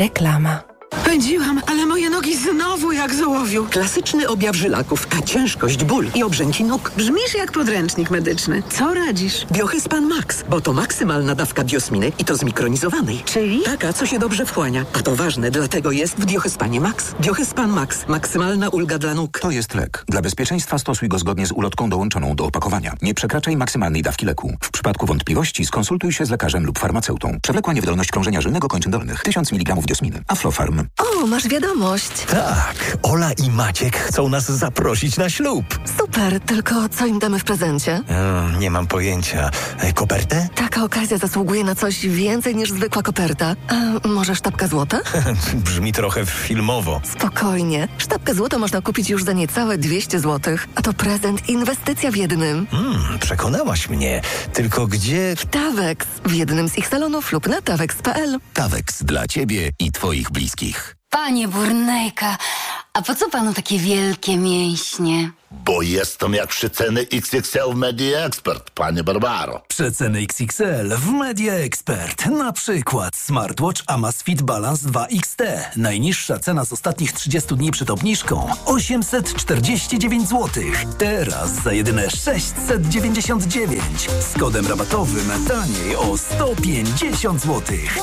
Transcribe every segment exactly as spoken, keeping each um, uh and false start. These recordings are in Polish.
Reklama. Pędziłam, ale moje nogi znowu jak z ołowiu. Klasyczny objaw żylaków, a ciężkość, ból i obrzęki nóg. Brzmisz jak podręcznik medyczny. Co radzisz? Biohyspan Max, bo to maksymalna dawka biosminy i to zmikronizowanej. Czyli? Taka, co się dobrze wchłania. A to ważne, dlatego jest w Biohyspanie Max. Biohyspan Max. Maksymalna ulga dla nóg. To jest lek. Dla bezpieczeństwa stosuj go zgodnie z ulotką dołączoną do opakowania. Nie przekraczaj maksymalnej dawki leku. W przypadku wątpliwości skonsultuj się z lekarzem lub farmaceutą. Przewlekła niewydolność krążenia żylnego kończyn dolnych. tysiąc miligramów diosminy. Aflofarm. O, masz wiadomość. Tak, Ola i Maciek chcą nas zaprosić na ślub. Super, tylko co im damy w prezencie? Mm, nie mam pojęcia. E, kopertę? Taka okazja zasługuje na coś więcej niż zwykła koperta. A może sztabka złota? Brzmi trochę filmowo. Spokojnie. Sztabkę złota można kupić już za niecałe dwieście złotych. A to prezent i inwestycja w jednym. Mm, przekonałaś mnie. Tylko gdzie... Tawex. W jednym z ich salonów lub na tawex kropka p l. Tawex dla Ciebie i Twoich bliskich. Panie Burnejka, a po co panu takie wielkie mięśnie? Bo jestem jak przeceny X X L w Media Expert, panie Barbaro. Przeceny X X L w Media Expert. Na przykład smartwatch Amazfit Balance dwa X T. Najniższa cena z ostatnich trzydziestu dni przed obniżką osiemset czterdzieści dziewięć złotych. Teraz za jedyne sześćset dziewięćdziesiąt dziewięć. Z kodem rabatowym taniej o sto pięćdziesiąt złotych.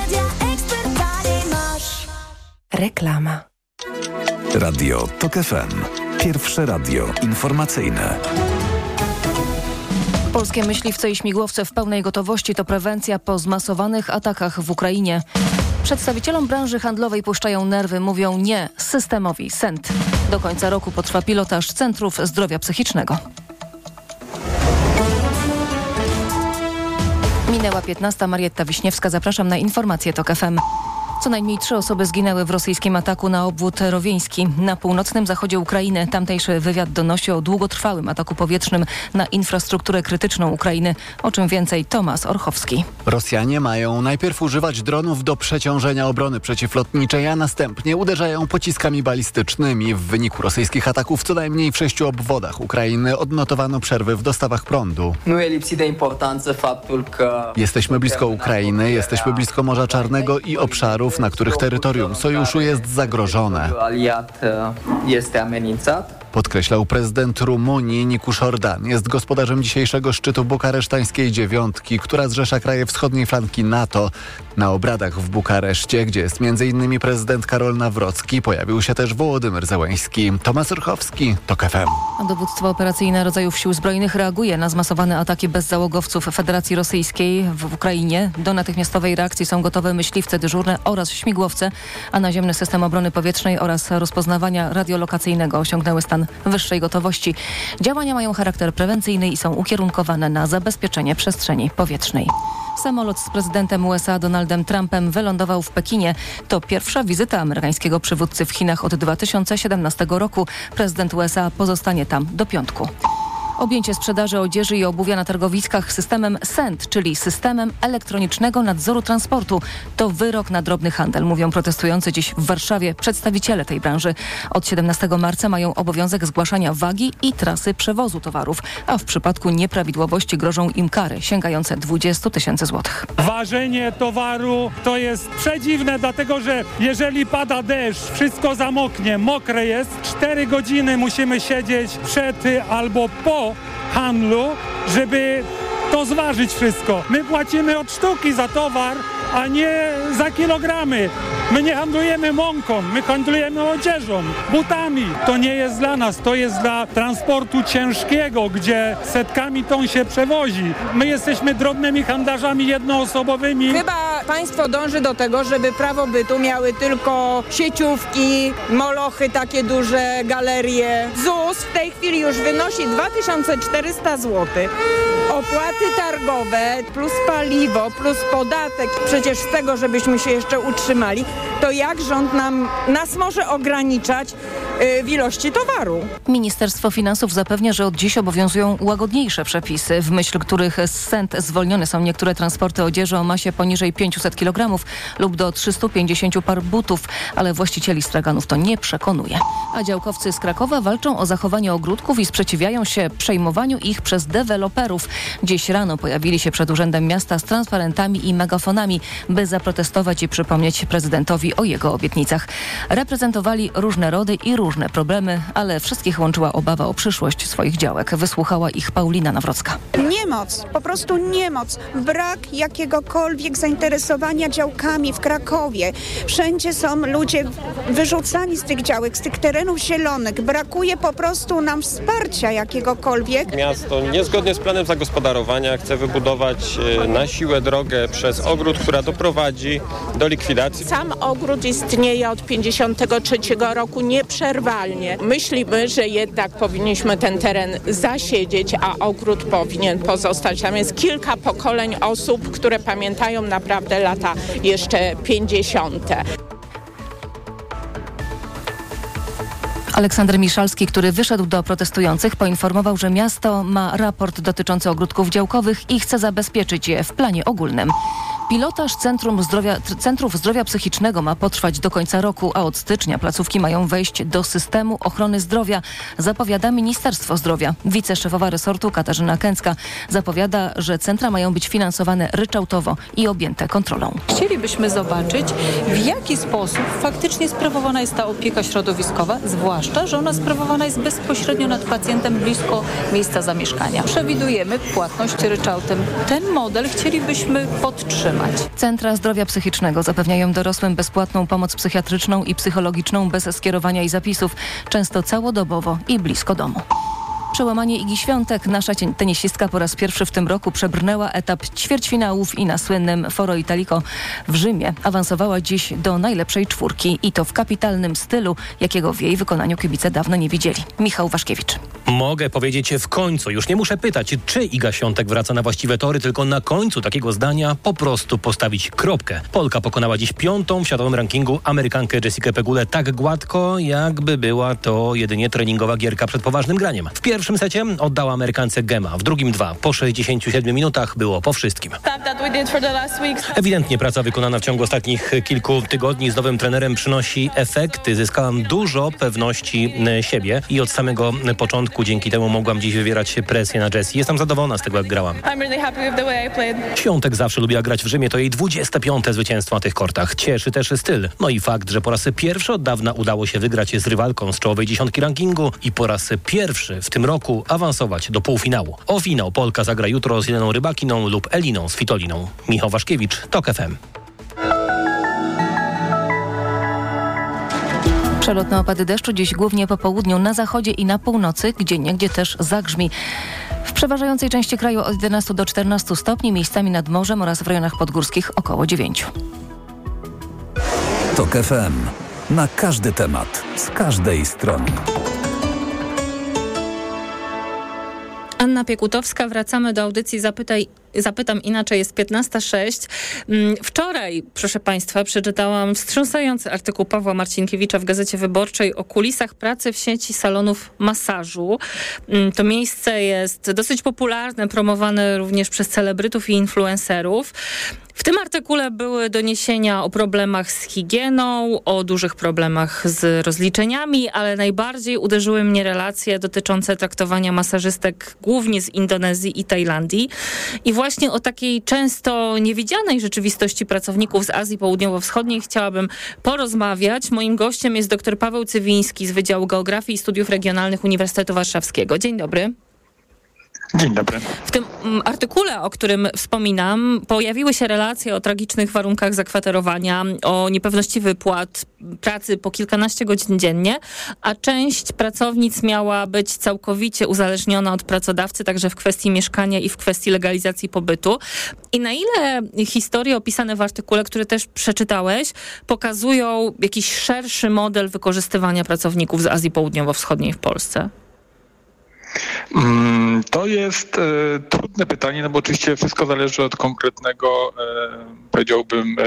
Reklama. Radio TOK F M. Pierwsze radio informacyjne. Polskie myśliwce i śmigłowce w pełnej gotowości to prewencja po zmasowanych atakach w Ukrainie. Przedstawicielom branży handlowej puszczają nerwy, mówią nie systemowi S E N T. Do końca roku potrwa pilotaż Centrów Zdrowia Psychicznego. Minęła piętnasta. Marietta Wiśniewska. Zapraszam na informacje TOK F M. Co najmniej trzy osoby zginęły w rosyjskim ataku na obwód rowieński na północnym zachodzie Ukrainy. Tamtejszy wywiad donosi o długotrwałym ataku powietrznym na infrastrukturę krytyczną Ukrainy. O czym więcej Tomasz Orchowski. Rosjanie mają najpierw używać dronów do przeciążenia obrony przeciwlotniczej, a następnie uderzają pociskami balistycznymi. W wyniku rosyjskich ataków co najmniej w sześciu obwodach Ukrainy odnotowano przerwy w dostawach prądu. Jesteśmy blisko Ukrainy, jesteśmy blisko Morza Czarnego i obszarów, na których terytorium sojuszu jest zagrożone. Podkreślał prezydent Rumunii Nicusz Ordan. Jest gospodarzem dzisiejszego szczytu bukaresztańskiej dziewiątki, która zrzesza kraje wschodniej flanki NATO. Na obradach w Bukareszcie, gdzie jest między innymi prezydent Karol Nawrocki, pojawił się też Wołodymyr Zełenski. Tomasz Orchowski, TOK F M. Dowództwo operacyjne rodzajów sił zbrojnych reaguje na zmasowane ataki bezzałogowców Federacji Rosyjskiej w Ukrainie. Do natychmiastowej reakcji są gotowe myśliwce dyżurne oraz śmigłowce, a naziemny system obrony powietrznej oraz rozpoznawania radiolokacyjnego osiągnęły stan wyższej gotowości. Działania mają charakter prewencyjny i są ukierunkowane na zabezpieczenie przestrzeni powietrznej. Samolot z prezydentem U S A Donaldem Trumpem wylądował w Pekinie. To pierwsza wizyta amerykańskiego przywódcy w Chinach od dwa tysiące siedemnastego roku. Prezydent U S A pozostanie tam do piątku. Objęcie sprzedaży odzieży i obuwia na targowiskach systemem S E N T, czyli systemem elektronicznego nadzoru transportu. To wyrok na drobny handel, mówią protestujący dziś w Warszawie przedstawiciele tej branży. Od siedemnastego marca mają obowiązek zgłaszania wagi i trasy przewozu towarów, a w przypadku nieprawidłowości grożą im kary sięgające dwadzieścia tysięcy złotych. Ważenie towaru to jest przedziwne, dlatego że jeżeli pada deszcz, wszystko zamoknie, mokre jest, cztery godziny musimy siedzieć przed albo po handlu, żeby to zważyć wszystko. My płacimy od sztuki za towar, a nie za kilogramy. My nie handlujemy mąką, my handlujemy odzieżą, butami. To nie jest dla nas, to jest dla transportu ciężkiego, gdzie setkami ton się przewozi. My jesteśmy drobnymi handlarzami jednoosobowymi. Chyba państwo dąży do tego, żeby prawo bytu miały tylko sieciówki, molochy, takie duże galerie. Z U S w tej chwili już wynosi dwa tysiące czterysta złotych. Opłaty targowe plus paliwo plus podatek, przecież z tego, żebyśmy się jeszcze utrzymali, to jak rząd nam, nas może ograniczać yy, w ilości towaru? Ministerstwo Finansów zapewnia, że od dziś obowiązują łagodniejsze przepisy, w myśl których z S E N T zwolnione są niektóre transporty odzieży o masie poniżej pięć pięćset kilogramów lub do trzystu pięćdziesięciu par butów, ale właścicieli straganów to nie przekonuje. A działkowcy z Krakowa walczą o zachowanie ogródków i sprzeciwiają się przejmowaniu ich przez deweloperów. Dziś rano pojawili się przed Urzędem Miasta z transparentami i megafonami, by zaprotestować i przypomnieć prezydentowi o jego obietnicach. Reprezentowali różne rody i różne problemy, ale wszystkich łączyła obawa o przyszłość swoich działek. Wysłuchała ich Paulina Nawrocka. Niemoc, po prostu niemoc. Brak jakiegokolwiek zainteresowania działkami w Krakowie. Wszędzie są ludzie wyrzucani z tych działek, z tych terenów zielonych. Brakuje po prostu nam wsparcia jakiegokolwiek. Miasto niezgodnie z planem zagospodarowania chce wybudować na siłę drogę przez ogród, która doprowadzi do likwidacji. Sam ogród istnieje od pięćdziesiątego trzeciego roku nieprzerwalnie. Myślimy, że jednak powinniśmy ten teren zasiedzieć, a ogród powinien pozostać. Tam jest kilka pokoleń osób, które pamiętają naprawdę lata jeszcze pięćdziesiąte. Aleksander Miszalski, który wyszedł do protestujących, poinformował, że miasto ma raport dotyczący ogródków działkowych i chce zabezpieczyć je w planie ogólnym. Pilotaż Centrum Zdrowia, Centrów Zdrowia Psychicznego ma potrwać do końca roku, a od stycznia placówki mają wejść do systemu ochrony zdrowia, zapowiada Ministerstwo Zdrowia. Wiceszefowa resortu Katarzyna Kęcka zapowiada, że centra mają być finansowane ryczałtowo i objęte kontrolą. Chcielibyśmy zobaczyć, w jaki sposób faktycznie sprawowana jest ta opieka środowiskowa, zwłaszcza, że ona sprawowana jest bezpośrednio nad pacjentem blisko miejsca zamieszkania. Przewidujemy płatność ryczałtem. Ten model chcielibyśmy podtrzymać. Centra Zdrowia Psychicznego zapewniają dorosłym bezpłatną pomoc psychiatryczną i psychologiczną bez skierowania i zapisów, często całodobowo i blisko domu. Przełamanie Igi Świątek. Nasza tenisistka po raz pierwszy w tym roku przebrnęła etap ćwierćfinałów i na słynnym Foro Italico w Rzymie awansowała dziś do najlepszej czwórki i to w kapitalnym stylu, jakiego w jej wykonaniu kibice dawno nie widzieli. Michał Waszkiewicz. Mogę powiedzieć w końcu. Już nie muszę pytać, czy Iga Świątek wraca na właściwe tory, tylko na końcu takiego zdania po prostu postawić kropkę. Polka pokonała dziś piątą w światowym rankingu Amerykankę Jessikę Pegulę tak gładko, jakby była to jedynie treningowa gierka przed poważnym graniem. W W pierwszym secie oddała Amerykance Gema, w drugim dwa. Po sześćdziesięciu siedmiu minutach było po wszystkim. Ewidentnie praca wykonana w ciągu ostatnich kilku tygodni z nowym trenerem przynosi efekty. Zyskałam dużo pewności siebie i od samego początku dzięki temu mogłam dziś wywierać presję na Jessie. Jestem zadowolona z tego, jak grałam. Świątek zawsze lubiła grać w Rzymie, to jej dwudzieste piąte zwycięstwo na tych kortach. Cieszy też styl. No i fakt, że po raz pierwszy od dawna udało się wygrać z rywalką z czołowej dziesiątki rankingu i po raz pierwszy w tym roku awansować do półfinału. O finał Polka zagra jutro z Jeleną Rybakiną lub Eliną Svitoliną. Michał Waszkiewicz, TOK F M. Przelotne opady deszczu dziś głównie po południu, na zachodzie i na północy, gdzieniegdzie też zagrzmi. W przeważającej części kraju od jedenastu do czternastu stopni, miejscami nad morzem oraz w rejonach podgórskich około dziewięciu. TOK F M. Na każdy temat, z każdej strony. Anna Piekutowska, wracamy do audycji Zapytaj, Zapytam Inaczej, jest piętnasta sześć. Wczoraj, proszę Państwa, przeczytałam wstrząsający artykuł Pawła Marcinkiewicza w Gazecie Wyborczej o kulisach pracy w sieci salonów masażu. To miejsce jest dosyć popularne, promowane również przez celebrytów i influencerów. W tym artykule były doniesienia o problemach z higieną, o dużych problemach z rozliczeniami, ale najbardziej uderzyły mnie relacje dotyczące traktowania masażystek głównie z Indonezji i Tajlandii. I właśnie o takiej często niewidzianej rzeczywistości pracowników z Azji Południowo-Wschodniej chciałabym porozmawiać. Moim gościem jest dr Paweł Cywiński z Wydziału Geografii i Studiów Regionalnych Uniwersytetu Warszawskiego. Dzień dobry. Dzień dobry. W tym artykule, o którym wspominam, pojawiły się relacje o tragicznych warunkach zakwaterowania, o niepewności wypłat, pracy po kilkanaście godzin dziennie, a część pracownic miała być całkowicie uzależniona od pracodawcy, także w kwestii mieszkania i w kwestii legalizacji pobytu. I na ile historie opisane w artykule, który też przeczytałeś, pokazują jakiś szerszy model wykorzystywania pracowników z Azji Południowo-Wschodniej w Polsce? To jest e, trudne pytanie, no bo oczywiście wszystko zależy od konkretnego, e, powiedziałbym, e,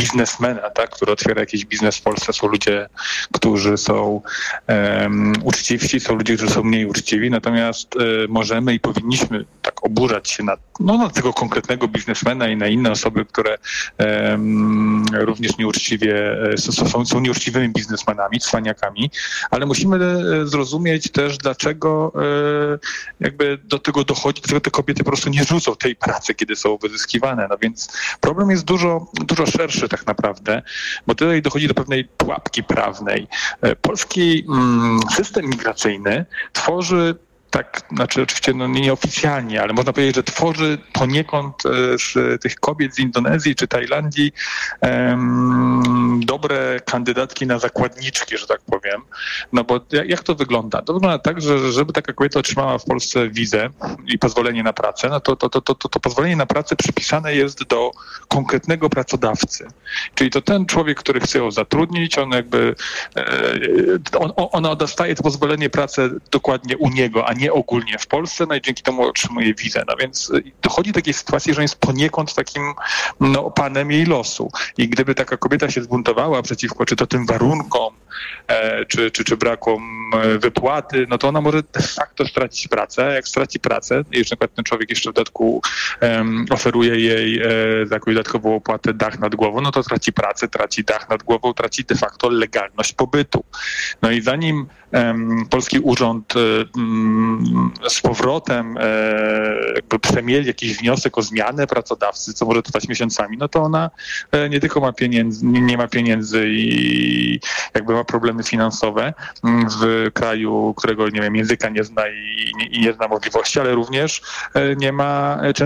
biznesmena, tak, który otwiera jakiś biznes w Polsce. Są ludzie, którzy są um, uczciwsi, są ludzie, którzy są mniej uczciwi, natomiast um, możemy i powinniśmy tak oburzać się na, no, na tego konkretnego biznesmena i na inne osoby, które um, również nieuczciwie są, są, są nieuczciwymi biznesmenami, cwaniakami, ale musimy zrozumieć też, dlaczego e, jakby do tego dochodzi, dlaczego te kobiety po prostu nie rzucą tej pracy, kiedy są wyzyskiwane. No więc problem jest dużo, dużo szerszy tak naprawdę, bo tutaj dochodzi do pewnej pułapki prawnej. Polski mm, system migracyjny tworzy tak, znaczy oczywiście no nieoficjalnie, ale można powiedzieć, że tworzy poniekąd z tych kobiet z Indonezji czy Tajlandii um, dobre kandydatki na zakładniczki, że tak powiem. No bo jak to wygląda? To wygląda tak, że żeby taka kobieta otrzymała w Polsce wizę i pozwolenie na pracę, no to, to, to, to, to pozwolenie na pracę przypisane jest do konkretnego pracodawcy. Czyli to ten człowiek, który chce ją zatrudnić, on jakby on, ona dostaje to pozwolenie pracy dokładnie u niego, a nie ogólnie w Polsce, no i dzięki temu otrzymuje wizę. No więc dochodzi do takiej sytuacji, że jest poniekąd takim no, panem jej losu. I gdyby taka kobieta się zbuntowała przeciwko czy to tym warunkom, e, czy, czy, czy brakom wypłaty, no to ona może de facto stracić pracę. Jak straci pracę, jeśli na przykład ten człowiek jeszcze w dodatku um, oferuje jej e, za jakąś dodatkową opłatę dach nad głową, no to traci pracę, traci dach nad głową, traci de facto legalność pobytu. No i zanim um, polski urząd um, z powrotem e, jakby przemieli jakiś wniosek o zmianę pracodawcy, co może trwać miesiącami, no to ona e, nie tylko ma pieniędzy, nie, nie ma pieniędzy i jakby ma problemy finansowe w kraju, którego nie wiem, języka nie zna i, i nie zna możliwości, ale również e, nie ma często